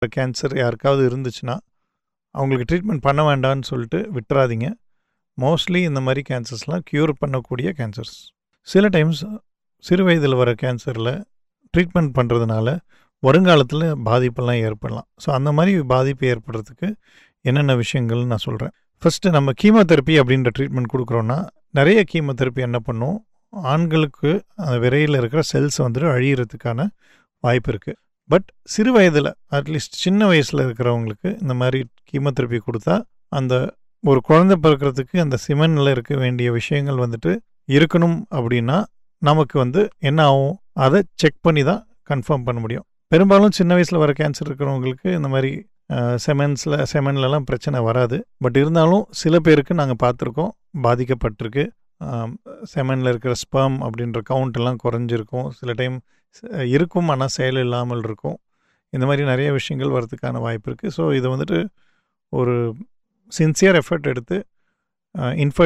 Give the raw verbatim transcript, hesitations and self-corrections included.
Cancer யாருக்காவது இருந்துச்சுன்னா அவங்களுக்கு ட்ரீட்மெண்ட் பண்ண வேண்டாம்னு சொல்லிட்டு விட்டுறாதீங்க. மோஸ்ட்லி இந்த மாதிரி கேன்சர்ஸ்லாம் க்யூர் பண்ணக்கூடிய கேன்சர்ஸ். சில டைம்ஸ் சிறு வயதில் வர கேன்சரில் ட்ரீட்மெண்ட் பண்ணுறதுனால வருங்காலத்தில் பாதிப்பெல்லாம் ஏற்படலாம். ஸோ அந்த மாதிரி பாதிப்பு ஏற்படுறதுக்கு என்னென்ன விஷயங்கள்னு நான் சொல்கிறேன். ஃபஸ்ட்டு நம்ம கீமோதெரப்பி அப்படின்ற ட்ரீட்மெண்ட் கொடுக்குறோன்னா நிறைய கீமோதெரப்பி என்ன பண்ணும், ஆண்களுக்கு அந்த விரையில் இருக்கிற செல்ஸ் வந்துட்டு அழியிறதுக்கான வாய்ப்பு இருக்குது. பட் சிறு வயதில் அட்லீஸ்ட் சின்ன வயசில் இருக்கிறவங்களுக்கு இந்த மாதிரி கீமோதெரப்பி கொடுத்தா அந்த ஒரு குழந்தை பிறக்கிறதுக்கு அந்த சிமெண்ணில் இருக்க வேண்டிய விஷயங்கள் வந்துட்டு இருக்கணும் அப்படின்னா நமக்கு வந்து என்ன ஆகும், அதை செக் பண்ணி தான் கன்ஃபார்ம் பண்ண முடியும். பெரும்பாலும் சின்ன வயசில் வர கேன்சர் இருக்கிறவங்களுக்கு இந்த மாதிரி செமென்ஸில் செமென்லலாம் பிரச்சனை வராது. பட் இருந்தாலும் சில பேருக்கு நாங்கள் பார்த்துருக்கோம் பாதிக்கப்பட்டிருக்கு. செமெனில் இருக்கிற ஸ்பெர்ம் அப்படின்ற கவுண்ட் எல்லாம் குறைஞ்சிருக்கும், சில டைம் இருக்கும் ஆனால் செயல் இல்லாமல் இருக்கும். இந்த மாதிரி நிறைய விஷயங்கள் வரதுக்கான வாய்ப்பு இருக்குது. ஸோ இதை வந்துட்டு ஒரு சின்சியர் எஃபர்ட் எடுத்து இன்ஃபர்ட்